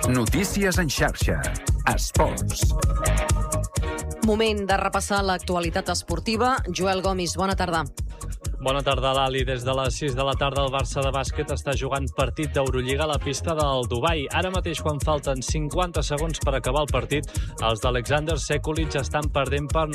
Notícies en xarxa. Esports. Moment de repassar l'actualitat esportiva. Joel Gomis, bona tarda. Bona tarda, Lali. Des de les 6 de la tarda el Barça de bàsquet està jugant partit d'Eurolliga a la pista del Dubai. Ara mateix, quan falten 50 segons per acabar el partit, els d'Alexander Sekulic estan perdent per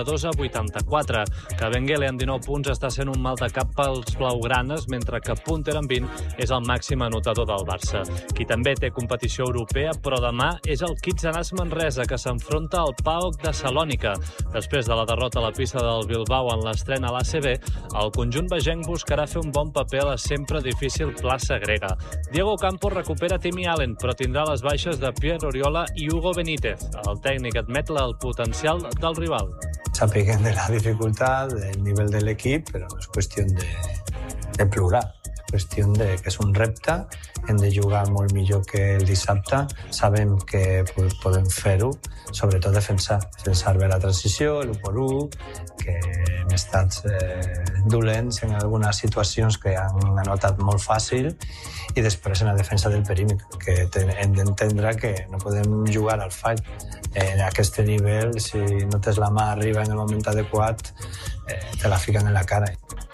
92-84. Kabengele, amb 19 punts, està sent un mal de cap pels blaugranes, mentre que Punter, amb 20, és el màxim anotador del Barça. Qui també té competició europea, però demà, és el Kitsanàs Manresa, que s'enfronta al PAOK de Salònica. Després de la derrota a la pista del Bilbao en l'estrena a l'ACB, el conjunt vegenc buscarà fer un bon paper a la sempre difícil plaça grega. Diego Campos recupera Timmy Allen, però tindrà les baixes de Pierre Oriola i Hugo Benítez. El tècnic admet el potencial del rival. Sapiguen de la dificultad, del nivel del equip, però no és qüestió de plorar. És qüestió de que és un repte, hem de jugar molt millor que el dissabte, sabem que podem fer-ho, sobretot defensar bé la transició, l'1x1, que hem estat dolents en algunes situacions que han anotat molt fàcil, i després en la defensa del perímetre, que hem d'entendre que no podem jugar al fall. En aquest nivell, si no tens la mà arriba en el moment adequat, te la fiquen en la cara.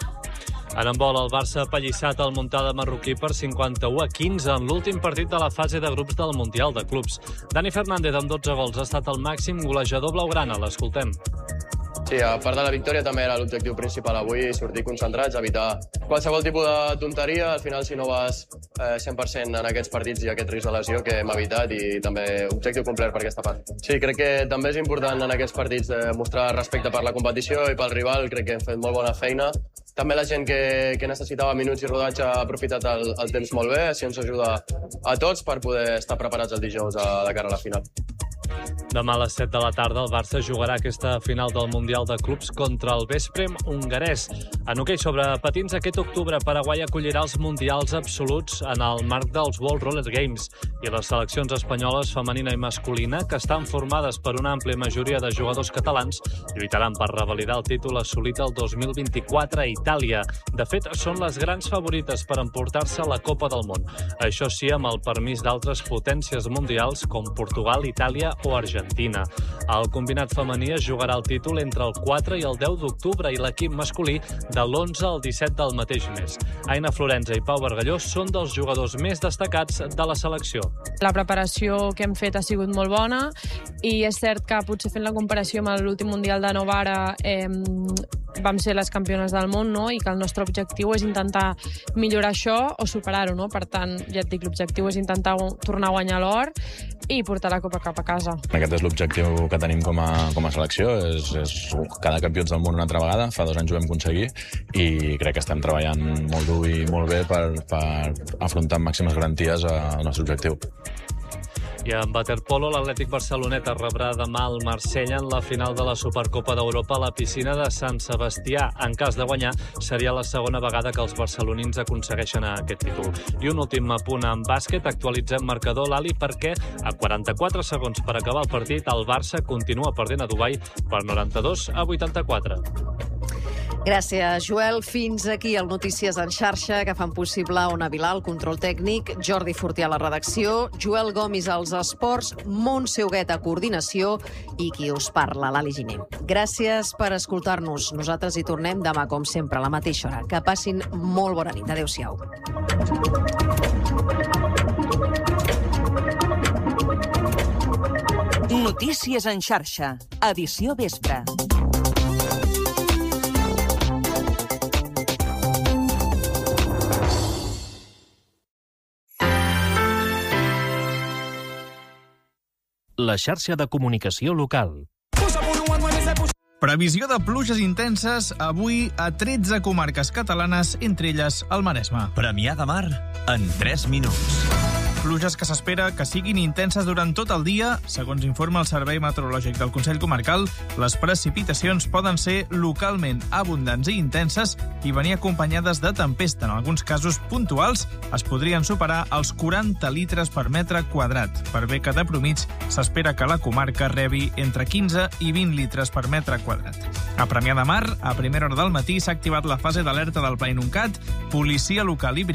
En handbol, el Barça ha pallissat el Montcada marroquí per 51-15 en l'últim partit de la fase de grups del Mundial de Clubs. Dani Fernández, amb 12 gols, ha estat el màxim golejador blaugrana. L'escoltem. Sí, a part de la victòria també era l'objectiu principal avui, sortir concentrats, evitar qualsevol tipus de tonteria. Al final, si no vas 100% en aquests partits, hi ha aquest risc de lesió que hem evitat, i també objectiu complet per aquesta part. Sí, crec que també és important en aquests partits mostrar respecte per la competició i pel rival. Crec que hem fet molt bona feina. També la gent que necessitava minuts i rodatge ha aprofitat el temps molt bé, així ens ajuda a tots per poder estar preparats el dijous de cara a la final. Demà a les 7 de la tarda el Barça jugarà aquesta final del Mundial de Clubs contra el Veszprém hongarès. En hoquei sobre patins, aquest octubre Paraguai acollirà els Mundials absoluts en el marc dels World Roller Games, i les seleccions espanyoles femenina i masculina, que estan formades per una àmplia majoria de jugadors catalans, lluitaran per revalidar el títol assolit el 2024 a Itàlia. De fet, són les grans favorites per emportar-se la Copa del Món. Això sí, amb el permís d'altres potències mundials com Portugal, Itàlia o Argentina. El combinat femení es jugarà el títol entre el 4 i el 10 d'octubre i l'equip masculí de l'11 al 17 del mateix mes. Aina Florenza i Pau Bargalló són dels jugadors més destacats de la selecció. La preparació que hem fet ha sigut molt bona, i és cert que potser fent la comparació amb l'últim Mundial de Novara vam ser les campiones del món, no? I que el nostre objectiu és intentar millorar això o superar-ho, no? Per tant, ja et dic, l'objectiu és intentar tornar a guanyar l'or i portar la copa cap a casa. Aquest és l'objectiu que tenim com a selecció, és cada campions del món una altra vegada. Fa 2 anys ho vam aconseguir i crec que estem treballant molt dur i molt bé per afrontar amb màximes garanties el nostre objectiu. I en waterpolo, l'Atlètic Barceloneta rebrà demà el Marsella en la final de la Supercopa d'Europa a la piscina de Sant Sebastià. En cas de guanyar, seria la segona vegada que els barcelonins aconsegueixen aquest títol. I un últim apunt en bàsquet, actualitzem marcador, Lali, perquè a 44 segons per acabar el partit, el Barça continua perdent a Dubai per 92-84. Gràcies, Joel. Fins aquí el Notícies en xarxa, que fan possible Ona Vilà, el control tècnic, Jordi Fortià a la redacció, Joel Gomis als esports, Montse Huguet a coordinació i qui us parla, Lali Giner. Gràcies per escoltar-nos. Nosaltres hi tornem demà, com sempre, a la mateixa hora. Que passin molt bona nit. Adéu-siau. Notícies en xarxa, edició vespre. La xarxa de comunicació local. Previsió de pluges intenses avui a 13 comarques catalanes, entre elles el Maresme. Premià de Mar en 3 minuts. Pluges que s'espera que siguin intenses durant tot el dia. Segons informa el Servei Meteorològic del Consell Comarcal, les precipitacions poden ser localment abundants i intenses i venir acompanyades de tempesta. En alguns casos puntuals es podrien superar els 40 litres per metre quadrat. Per bé que de promig s'espera que la comarca rebi entre 15 i 20 litres per metre quadrat. A Premià de Mar, a primera hora del matí, s'ha activat la fase d'alerta del Pla Inuncat. Policia local i